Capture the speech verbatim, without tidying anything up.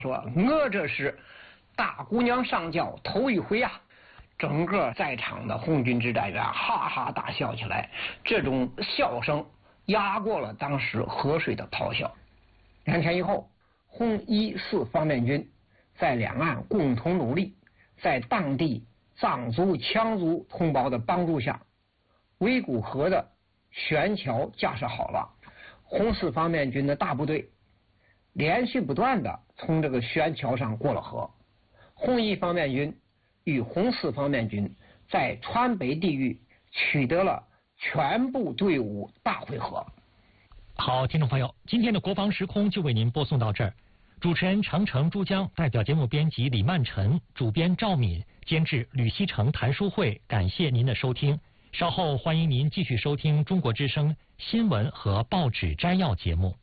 说我这是大姑娘上轿头一回啊！整个在场的红军指战员哈哈大笑起来，这种笑声压过了当时河水的咆哮。两天以后，红一四方面军在两岸共同努力，在当地藏族羌族同胞的帮助下，围固河的悬桥架设好了。红四方面军的大部队连续不断的从这个悬桥上过了河。红一方面军与红四方面军在川北地域取得了全部队伍大会合。 好，听众朋友，今天的国防时空就为您播送到这儿。主持人程程、珠江，代表节目编辑李曼晨，主编赵敏，监制吕锡成、谭书慧，感谢您的收听。稍后欢迎您继续收听中国之声新闻和报纸摘要节目。